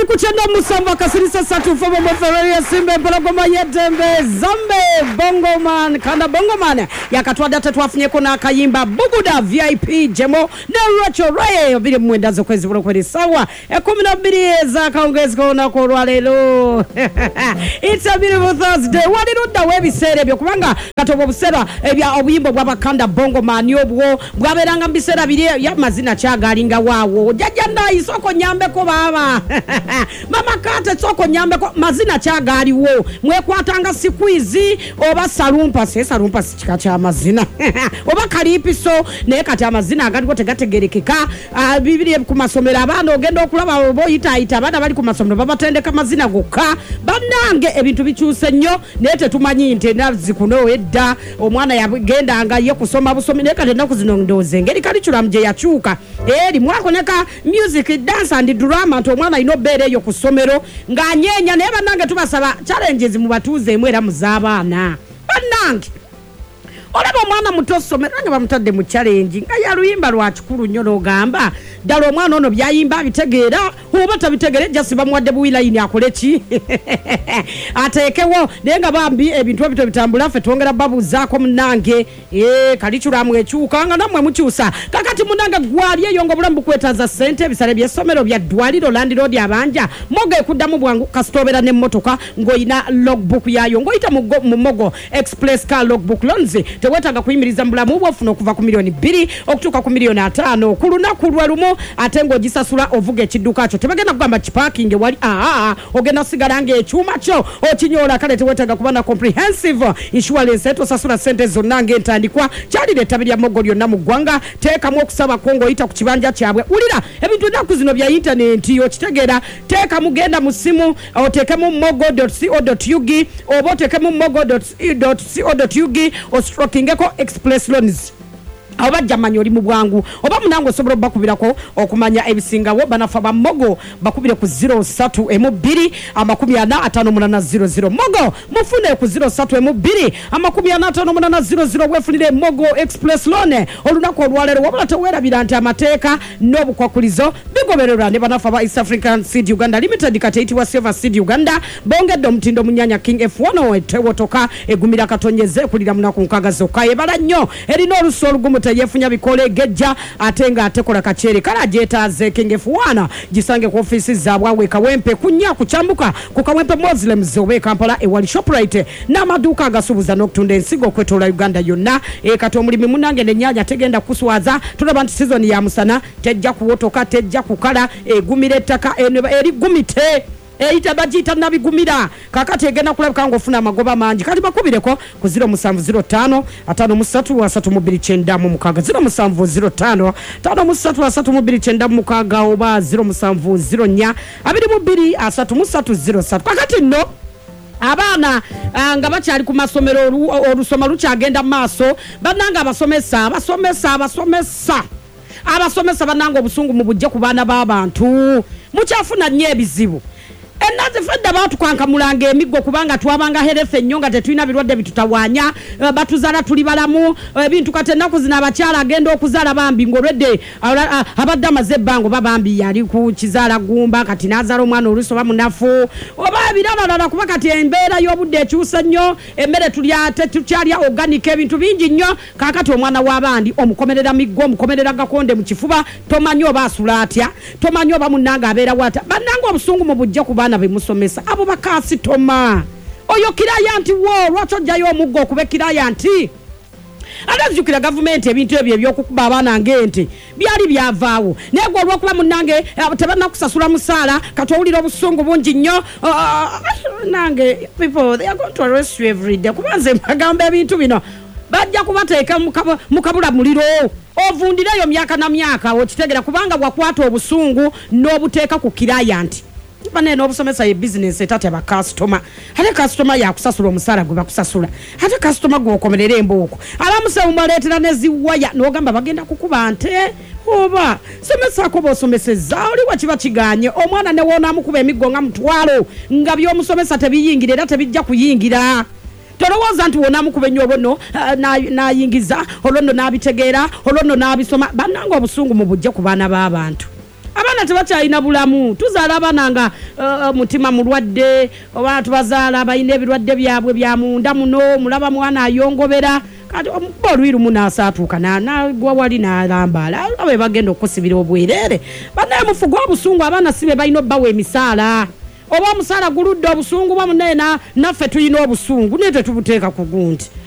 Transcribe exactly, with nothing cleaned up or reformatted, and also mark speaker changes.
Speaker 1: kuchenda musamba kasirisa satu fomo mfereria simbe mpologoma yetembe zambe bongoman kanda bongoman yakatwa data twafunye kuna kayimba buguda V I P jemo ne rocho raye bili mwendazo kwezi bulo kweli sawa e kumi na mbili za kaongezi kona kwa lelo. It's a beautiful Thursday. What did the way we said ebyo kubanga katobo busera ebya obuyimbo bwa bakanda bongoman yobwo bwaberanga mbisera bili ya mazina chagalinga wawo jajanda isoko nyambe ko baba. Mama kate soko nyambe ko mazina chagali wo mwekwatanga siku izi oba salumpa se salumpa chika cha mazina oba kalipiso ne kati amazina agati ko tegategerekeka bibiri ku masomero abana ogenda okulaba obo ita ita abana bali ku masomero babatendeka mazina gokka banange ebintu bikyuse nnyo nete tumanyi nte nazikuno edda omwana yagenda anga ye kusoma busomi ne kati naku zino ndoze ngeri kali chulamje yachuka eri mwako neka music dance and drama to omwana ino bere yo kusomero nganyenya neba nange tubasaba challenges mu batuze mwera muzabana banange olaba omwana muto somero nange bamutadde mu challenge nga ya luyimba lwa kikulu nnyo n'ogamba ddala omwana ono byayimba bitegeera oba tabitegere just bamwadde buwilayini akoleki ateekewo naye nga bambi ebintu ebito bitambula ffe twongera babuzaako munange ee kalikyulamu ekyuka nga nammwe mukyusa kakati munange gwali eyo ng'obulamu bukwetaaza ssente ebisale by'essomero bya ddwaliro Land Road abanja mogo ekuddamu bwangu kasitobera n'emmotoka ng'oyina logbook yayo ng'oyita mu mogo express car logbook loans tewetaaga kuyimiriza mu bulamu bwo ofuna okuva ku miliyoni bbiri okutuuka ku miliyoni ataano ku lunaku lwe lumu ate ng'ogisasula ovuga ekidduka kyo tebagenda kugamba kiparking wali aa ogenda osigala ng'ekyuma kyo okinyoola kale tewetaaga kuba na comprehensive insurance etosasula ssente zonna ng'entandikwa kyalira ettabi lya mogo lyonna mu ggwanga teekamu okusaba ko ng'oyita ku kibanja kyabwe wulira ebintu nnaku zino bya intaneti okitegeera teekamu genda mu ssimu oteekemu mogo dot co dot u g oba oteekemu mogo dot co dot u g ostrokingeko express loans oba jamanyo oli mu bwangu oba munango osobola bakubirako okumanya ebisingawo banafa ba mogo bakubire ku zero three M two amakumi ana atano munana zero zero mogo mufune ku zero three M two amakumi ana atano munana zero zero wefunire mogo express loan olunako olwalero wabula tewerabira nti amateeka n'obukwakulizo bigobererwa ne banafa ba East African Seed Uganda Limited kati wa Silver Seed Uganda bongedde omutindo munyanya King F one tewotoka egumira katonyeze kulira munako nkaga zokka ebala nnyo erina oluso olugumu yefunya bikole gejja atenga atekola kachere kala jetaze King F one gisange ku office zabwa weka wempe kunya kuchambuka ku kawempe Muslims zobe Kampala e wali shoprite na maduka agasubuza nokutunda ensigo kwetola Uganda yonna e kato mulimi munange ne nyanya tegenda kuswaza tulaba nti season ya musana tejja kuwotoka tejja kukala egumire ttaka eri gumite eita bajita nabigumira kakati egena kulabika ngofuna amagoba manji kali bakubireko ku zero seven zero five atano musatu asatu mubiri chenda mu mukaga zero seven zero five atano musatu asatu mubiri chenda mu mukaga oba zero seven zero nya abiri mubiri asatu musatu zero satu kakati no abana nga bakyali ku masomero olusoma lukyagenda maaso bananga abasomesa abasomesa abasomesa abasomesa bananga obusungu mu bujja ku baana b'abantu mukyafuna nnyo ebizibu enaze fedda batu kwanka mulange emigo kubanga twabanga herefe nyonga tetwina birwadde bitutawanya batuzala tuli balamu ebintu kate naku zina abakyala agenda okuzala bambi ngolwedde abadde amaze bango babambi yali ku kizala gumba kati nazala omwana olusoba munafu oba biralala kuba kati embeera y'obudde ekyusa nnyo emmere tulya tetukyalya organic ebintu bingi nnyo kakati omwana w'abandi omukomerera miggo omukomerera gakonde mu kifuba tomanyi oba asula atya tomanyi oba munnanga abeera wata bannanga obusungu mu bujja kuba na bimusomesa abo bakasi toma oyo kiraya nti wo lwacho jayo omuggo okube kiraya nti alazukira government ebintu ebyo ebyokukuba abaana ngente byali byavaawo nego olwokuba munange tebana kusasula musala katowulira obusungu bungi nnyo nange people they are going to arrest you every day kubanze magamba ebintu bino bajja kubateeka mukabula muliro ovundireyo myaka na myaka okitegera kubanga wakwata obusungu n'obuteeka ku kiraya nti bane no busomesa ye business etate ba customer hale customer ya kusasula omusala gwe bakusasula hate customer gwo komerere emboko alamuse umaletera nezi waya no gamba bagenda kukuba nte oba somesa ko bosomeseza oli wakiba kiganye omwana ne wona amukuba emigonga mutwalo nga byo musomesa tebiyingire era tebijja kuyingira tolowoza nti wona amukuba nyobo no na na yingiza olondo nabitegeera olondo nabisoma bananga obusungu mu bujja ku baana b'abantu abaana tebakyalina bulamu tuzaala abaana nga uh, mutima mulwadde oba tubazaala abalina ebirwadde byabwe bya munda muno mulaba mwana ayongobera kati omukuba olwiru munasaatuuka nagwa wali n'alambaala abe bagenda okusibira obwerere banaye mufuga obusungu abaana sibe balina obbawa emisaala oba omusaala guludde obusungu bwa muneena naffe tulina obusungu naye tetubuteeka ku gundi